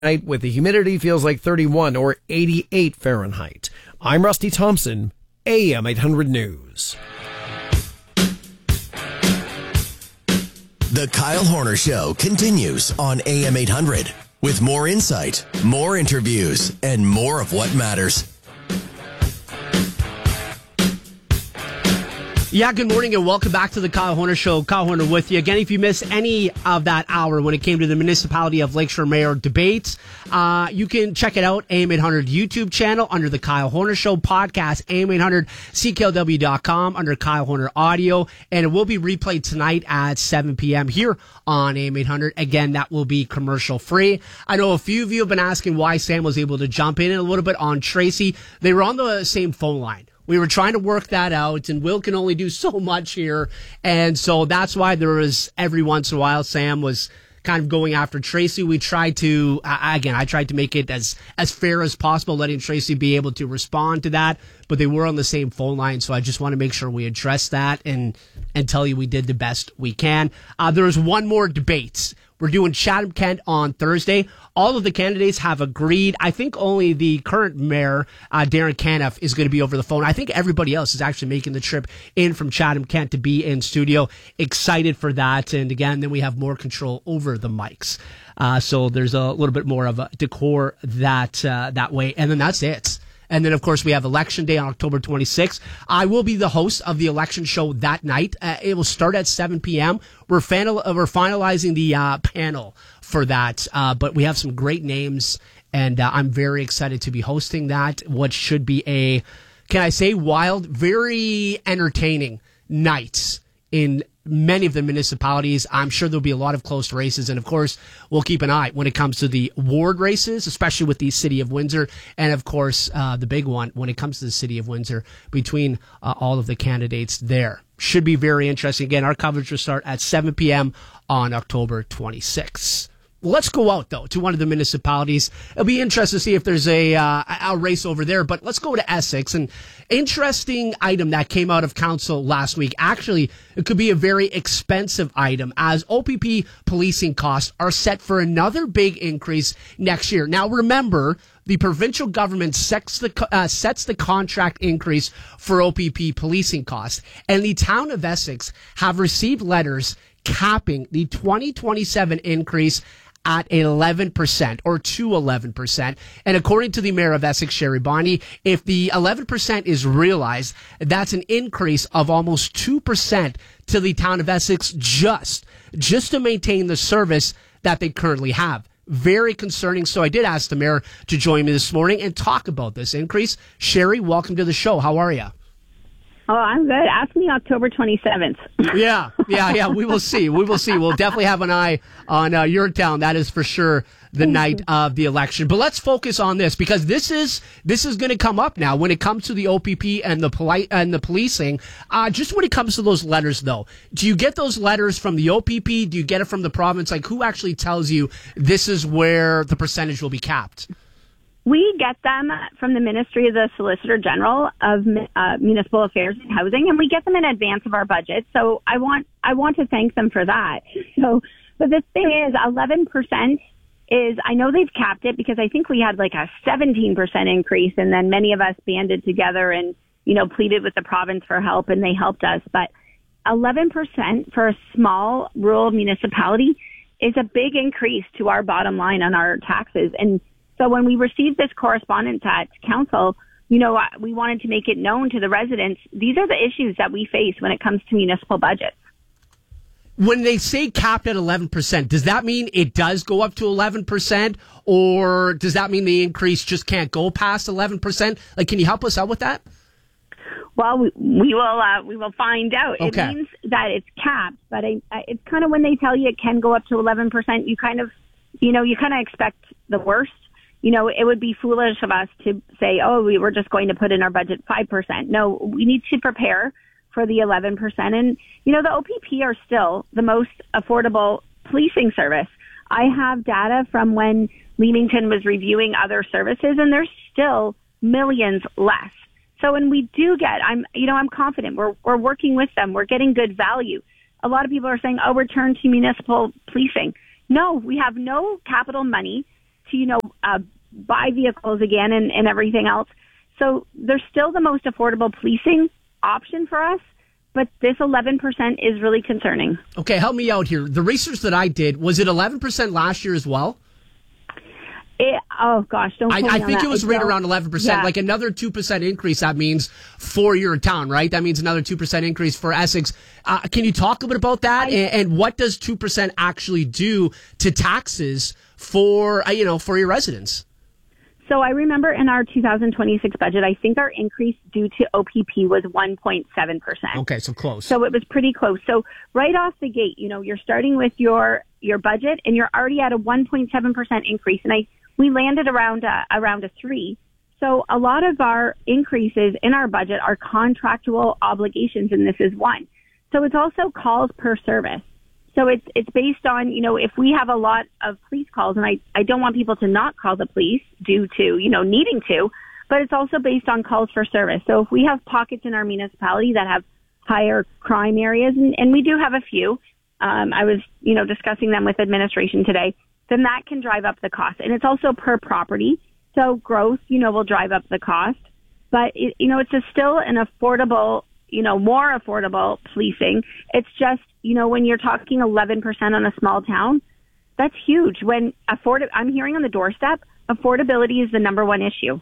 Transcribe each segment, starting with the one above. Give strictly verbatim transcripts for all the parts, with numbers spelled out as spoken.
Night with the humidity feels like thirty-one or eighty-eight Fahrenheit. I'm Rusty Thompson, A M eight hundred News. The Kyle Horner Show continues on A M eight hundred with more insight, more interviews, and more of what matters. Yeah, good morning and welcome back to the Kyle Horner Show. Kyle Horner with you. Again, if you missed any of that hour when it came to the Municipality of Lakeshore Mayor debates, uh, you can check it out, A M eight hundred YouTube channel under the Kyle Horner Show podcast, A M eight hundred C K L W dot com under Kyle Horner Audio, and it will be replayed tonight at seven p.m. here on A M eight hundred. Again, that will be commercial free. I know a few of you have been asking why Sam was able to jump in a little bit on Tracy. They were on the same phone line. We were trying to work that out, and Will can only do so much here. And so that's why there was, every once in a while, Sam was kind of going after Tracy. We tried to, uh, again, I tried to make it as, as fair as possible, letting Tracy be able to respond to that. But they were on the same phone line, so I just want to make sure we address that and, and tell you we did the best we can. Uh, there was one more debate. We're doing Chatham-Kent on Thursday. All of the candidates have agreed. I think only the current mayor, uh, Darren Caniff, is going to be over the phone. I think everybody else is actually making the trip in from Chatham-Kent to be in studio. Excited for that. And again, then we have more control over the mics. Uh, so there's a little bit more of a decor that, uh, that way. And then that's it. And then, of course, we have Election Day on October twenty-sixth. I will be the host of the election show that night. Uh, it will start at seven p.m. We're, final, uh, we're finalizing the uh, panel for that, uh, but we have some great names, and uh, I'm very excited to be hosting that, what should be a, can I say, wild, very entertaining night in many of the municipalities. I'm sure there'll be a lot of close races. And of course, we'll keep an eye when it comes to the ward races, especially with the city of Windsor. And of course, uh, the big one when it comes to the city of Windsor between uh, all of the candidates there. Should be very interesting. Again, our coverage will start at seven p.m. on October twenty-sixth. Let's go out, though, to one of the municipalities. It'll be interesting to see if there's a, uh, a race over there. But let's go to Essex. An interesting item that came out of council last week. Actually, it could be a very expensive item, as O P P policing costs are set for another big increase next year. Now, remember, the provincial government sets the, uh, sets the contract increase for O P P policing costs. And the town of Essex have received letters capping the twenty twenty-seven increase at eleven percent or to eleven percent. And according to the mayor of Essex, Sherry Bondy, if the eleven percent is realized, that's an increase of almost two percent to the town of Essex just, just to maintain the service that they currently have. Very concerning. So I did ask the mayor to join me this morning and talk about this increase. Sherry, welcome to the show. How are you? Oh, I'm good. Ask me October twenty-seventh. yeah, yeah, yeah. We will see. We will see. We'll definitely have an eye on uh, your town. That is for sure the night of the election. But let's focus on this, because this is this is going to come up now when it comes to the O P P and the polite and the policing. Uh, just when it comes to those letters, though, do you get those letters from the O P P? Do you get it from the province? Like, who actually tells you this is where the percentage will be capped? We get them from the Ministry of the Solicitor General of uh, Municipal Affairs and Housing, and we get them in advance of our budget. So I want I want to thank them for that. So, but the thing is, eleven percent is, I know they've capped it because I think we had like a seventeen percent increase, and then many of us banded together and, you know, pleaded with the province for help, and they helped us. But eleven percent for a small rural municipality is a big increase to our bottom line on our taxes. And so when we received this correspondence at council, you know, we wanted to make it known to the residents, these are the issues that we face when it comes to municipal budgets. When they say capped at eleven percent, does that mean it does go up to eleven percent, or does that mean the increase just can't go past eleven percent? Like, can you help us out with that? Well, we, we will uh, we will find out. Okay. It means that it's capped, but I, I, it's kind of when they tell you it can go up to eleven percent, you kind of, you know, you kind of expect the worst. You know, it would be foolish of us to say, oh, we were just going to put in our budget five percent. No, we need to prepare for the eleven percent. And, you know, the O P P are still the most affordable policing service. I have data from when Leamington was reviewing other services, and there's still millions less. So when we do get, I'm, you know, I'm confident we're, we're working with them. We're getting good value. A lot of people are saying, oh, return to municipal policing. No, we have no capital money to, you know, uh, buy vehicles again and, and everything else. So they're still the most affordable policing option for us, but this eleven percent is really concerning. Okay, help me out here. The research that I did, was it eleven percent last year as well? It, oh, gosh, don't I, quote I me on think that. it was I right don't- around eleven percent. Yeah. Like another two percent increase, that means for your town, right? That means another two percent increase for Essex. Uh, can you talk a bit about that? I- and, and what does two percent actually do to taxes for, uh, you know, for your residents? So I remember in our two thousand twenty-six budget, I think our increase due to O P P was one point seven percent. Okay, so close. So it was pretty close. So right off the gate, you know, you're starting with your your budget and you're already at a one point seven percent increase. And I we landed around a, around a three. So a lot of our increases in our budget are contractual obligations, and this is one. So it's also calls per service. So it's it's based on, you know, if we have a lot of police calls, and I, I don't want people to not call the police due to, you know, needing to, but it's also based on calls for service. So if we have pockets in our municipality that have higher crime areas, and, and we do have a few, um, I was, you know, discussing them with administration today, then that can drive up the cost. And it's also per property. So growth, you know, will drive up the cost. But, it, you know, it's a still an affordable, you know, more affordable policing. It's just, you know, when you're talking eleven percent on a small town, that's huge. When afford, I'm hearing on the doorstep, affordability is the number one issue.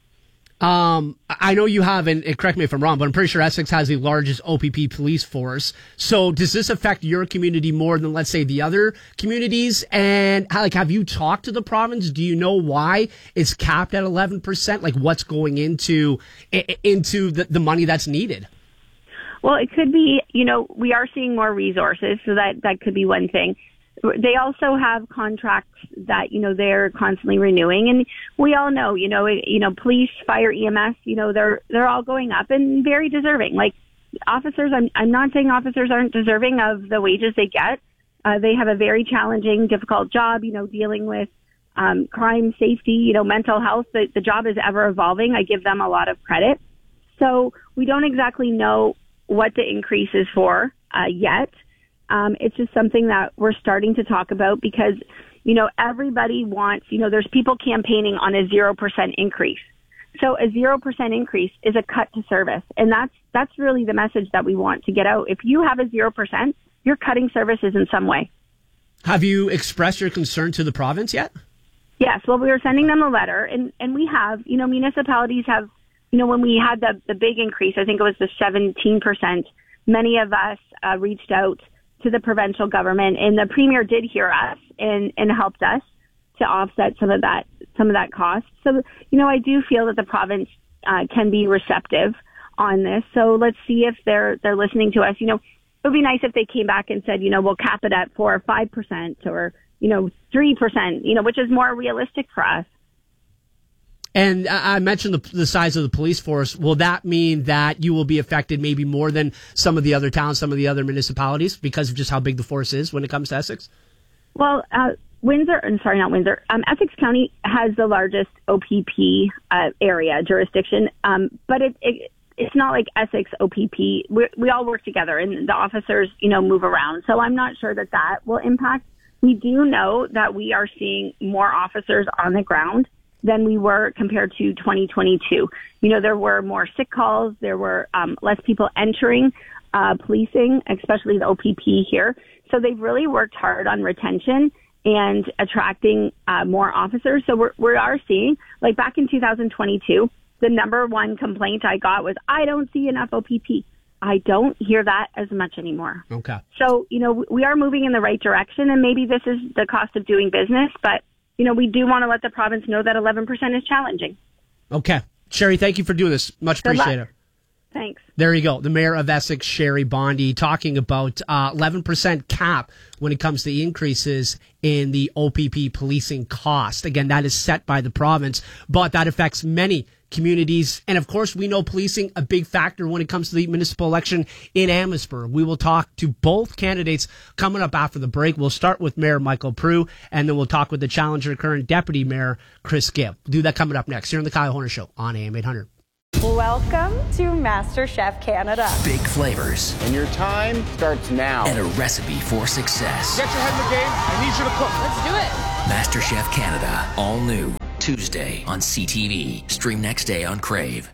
Um, I know you have, and correct me if I'm wrong, but I'm pretty sure Essex has the largest O P P police force. So does this affect your community more than, let's say, the other communities? And how, like, have you talked to the province? Do you know why it's capped at eleven percent? Like, what's going into i- into the, the money that's needed? Well, it could be, you know, we are seeing more resources, so that, that could be one thing. They also have contracts that, you know, they're constantly renewing. And we all know, you know, it, you know, police, fire, E M S, you know, they're, they're all going up and very deserving. Like officers, I'm, I'm not saying officers aren't deserving of the wages they get. Uh, they have a very challenging, difficult job, you know, dealing with, um, crime, safety, you know, mental health. The, the job is ever evolving. I give them a lot of credit. So we don't exactly know what the increase is for, uh, yet. Um, it's just something that we're starting to talk about because, you know, everybody wants, you know, there's people campaigning on a zero percent increase. So a zero percent increase is a cut to service. And that's, that's really the message that we want to get out. If you have a zero percent, you're cutting services in some way. Have you expressed your concern to the province yet? Yes. Well, we were sending them a letter and, and we have, you know, municipalities have, you know, when we had the, the big increase, I think it was the seventeen percent, many of us uh, reached out to the provincial government, and the premier did hear us and, and helped us to offset some of that, some of that cost. So, you know, I do feel that the province uh, can be receptive on this. So let's see if they're, they're listening to us. You know, it would be nice if they came back and said, you know, we'll cap it at four or five percent or, you know, three percent, you know, which is more realistic for us. And I mentioned the, the size of the police force. Will that mean that you will be affected maybe more than some of the other towns, some of the other municipalities because of just how big the force is when it comes to Essex? Well, uh, Windsor, I'm sorry, not Windsor, um, Essex County has the largest O P P uh, area, jurisdiction, um, but it, it, it's not like Essex O P P. We, we all work together and the officers, you know, move around. So I'm not sure that that will impact. We do know that we are seeing more officers on the ground than we were compared to twenty twenty-two. You know, there were more sick calls. There were um, less people entering uh, policing, especially the O P P here. So they've really worked hard on retention and attracting uh, more officers. So we're, we are seeing, like back in two thousand twenty-two, the number one complaint I got was, I don't see enough O P P. I don't hear that as much anymore. Okay. So, you know, we are moving in the right direction, and maybe this is the cost of doing business, but you know, we do want to let the province know that eleven percent is challenging. Okay. Sherry, thank you for doing this. Much Good appreciated. luck. Thanks. There you go. The mayor of Essex, Sherry Bondi, talking about uh, eleven percent cap when it comes to increases in the O P P policing cost. Again, that is set by the province, but that affects many communities. And of course, we know policing a big factor when it comes to the municipal election in Amherstburg. We will talk to both candidates coming up after the break. We'll start with Mayor Michael Proulx, and then we'll talk with the challenger, current Deputy Mayor Chris Gibb. We'll do that coming up next here on the Kyle Horner Show on A M eight hundred. Welcome to MasterChef Canada. Big flavors. And your time starts now. And a recipe for success. Get your head in the game. I need you to cook. Let's do it. MasterChef Canada. All new. Tuesday on C T V. Stream next day on Crave.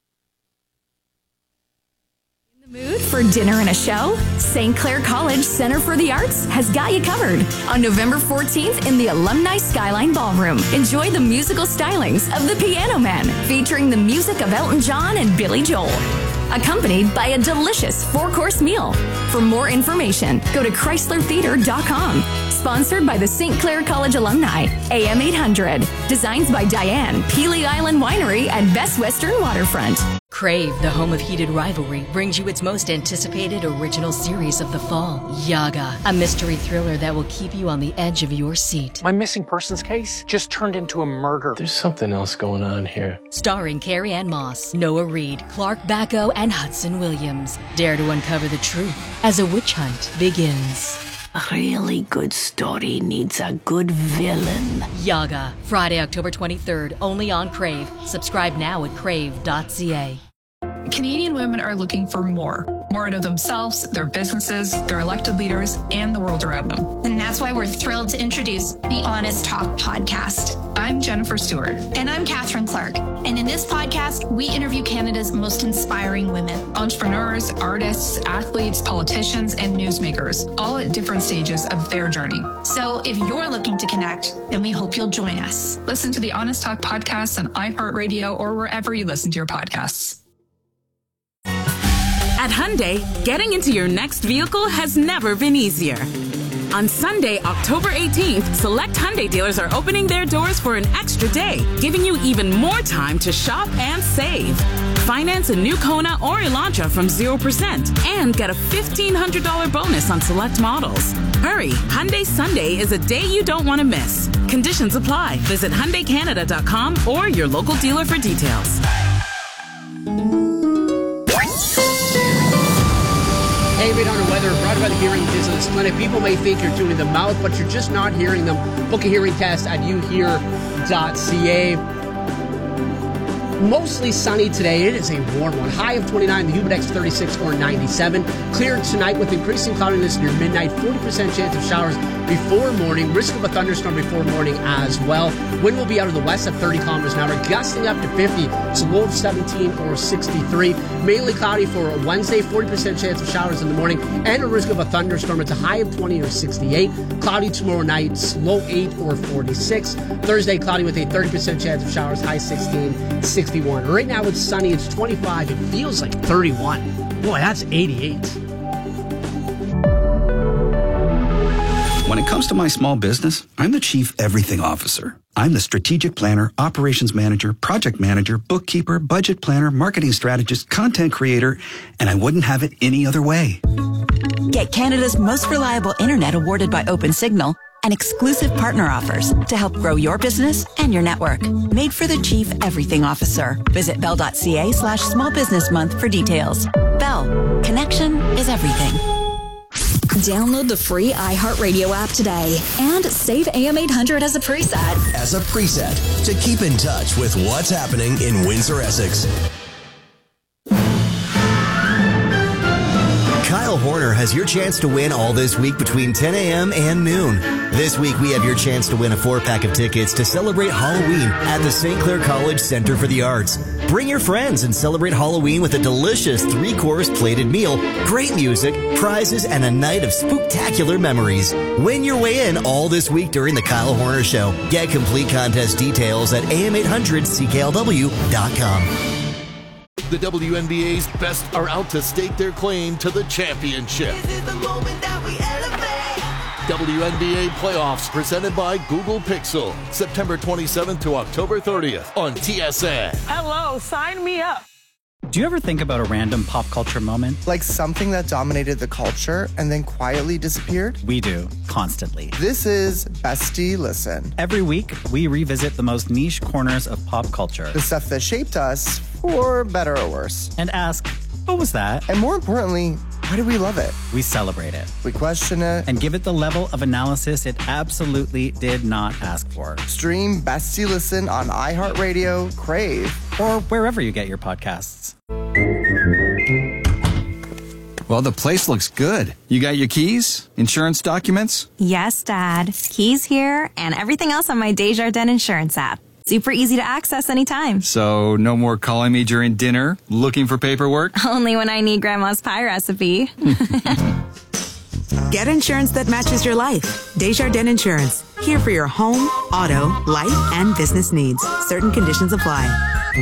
Mood for dinner and a show? Saint Clair College Center for the Arts has got you covered. On November fourteenth in the Alumni Skyline Ballroom, enjoy the musical stylings of The Piano Man, featuring the music of Elton John and Billy Joel, accompanied by a delicious four-course meal. For more information, go to chrysler theater dot com. Sponsored by the Saint Clair College alumni, A M eight hundred. Designs by Diane, Peely Island Winery, and Best Western Waterfront. Crave, the home of heated rivalry, brings you its most anticipated original series of the fall, Yaga, a mystery thriller that will keep you on the edge of your seat. My missing persons case just turned into a murder. There's something else going on here. Starring Carrie Ann Moss, Noah Reid, Clark Bacco, and Hudson Williams. Dare to uncover the truth as a witch hunt begins. A really good story needs a good villain. Yaga, Friday, October twenty-third, only on Crave. Subscribe now at crave dot c a. Canadian women are looking for more. More out of themselves, their businesses, their elected leaders, and the world around them. And that's why we're thrilled to introduce the Honest Talk podcast. I'm Jennifer Stewart. And I'm Catherine Clark. And in this podcast, we interview Canada's most inspiring women. Entrepreneurs, artists, athletes, politicians, and newsmakers, all at different stages of their journey. So if you're looking to connect, then we hope you'll join us. Listen to the Honest Talk podcast on iHeartRadio or wherever you listen to your podcasts. At Hyundai, getting into your next vehicle has never been easier. On Sunday, October eighteenth, select Hyundai dealers are opening their doors for an extra day, giving you even more time to shop and save. Finance a new Kona or Elantra from zero percent and get a fifteen hundred dollars bonus on select models. Hurry, Hyundai Sunday is a day you don't want to miss. Conditions apply. Visit Hyundai Canada dot com or your local dealer for details. A M eight hundred weather brought by the Hearing Business Clinic. People may think you're tuning them out, but you're just not hearing them. Book a hearing test at you hear dot c a. Mostly sunny today. It is a warm one. High of twenty-nine, the Humidex thirty-six or ninety-seven. Clear tonight with increasing cloudiness near midnight. forty percent chance of showers before morning. Risk of a thunderstorm before morning as well. Wind will be out of the west at thirty kilometers an hour, gusting up to fifty. It's a low of seventeen or sixty-three. Mainly cloudy for Wednesday. forty percent chance of showers in the morning and a risk of a thunderstorm. It's a high of twenty or sixty-eight. Cloudy tomorrow night. Low eight or forty-six. Thursday, cloudy with a thirty percent chance of showers. High sixteen, sixty-one. Right now it's sunny. It's twenty-five. It feels like thirty-one. Boy, that's eighty-eight. When it comes to my small business, I'm the Chief Everything Officer. I'm the strategic planner, operations manager, project manager, bookkeeper, budget planner, marketing strategist, content creator, and I wouldn't have it any other way. Get Canada's most reliable internet awarded by OpenSignal and exclusive partner offers to help grow your business and your network. Made for the Chief Everything Officer. Visit bell dot c a slash small business month for details. Bell. Connection is everything. Download the free iHeartRadio app today and save A M eight hundred as a preset. As a preset to keep in touch with what's happening in Windsor, Essex. Kyle Horner has your chance to win all this week between ten a.m. and noon. This week, we have your chance to win a four-pack of tickets to celebrate Halloween at the Saint Clair College Center for the Arts. Bring your friends and celebrate Halloween with a delicious three-course plated meal, great music, prizes, and a night of spooktacular memories. Win your way in all this week during the Kyle Horner Show. Get complete contest details at a m eight hundred c k l w dot com. The W N B A's best are out to stake their claim to the championship. This is the moment that we elevate. W N B A playoffs presented by Google Pixel. September twenty-seventh to October thirtieth on T S N. Hello, sign me up. Do you ever think about a random pop culture moment? Like something that dominated the culture and then quietly disappeared? We do, constantly. This is Bestie Listen. Every week, we revisit the most niche corners of pop culture. The stuff that shaped us, for better or worse. And ask, what was that? And more importantly, why do we love it? We celebrate it. We question it. And give it the level of analysis it absolutely did not ask for. Stream Bestie Listen on iHeartRadio, Crave, or wherever you get your podcasts. Well, the place looks good. You got your keys? Insurance documents? Yes, Dad. Keys here and everything else on my Desjardins insurance app. Super easy to access anytime. So, no more calling me during dinner, looking for paperwork? Only when I need Grandma's pie recipe. Get insurance that matches your life. Desjardins Insurance. Here for your home, auto, life, and business needs. Certain conditions apply.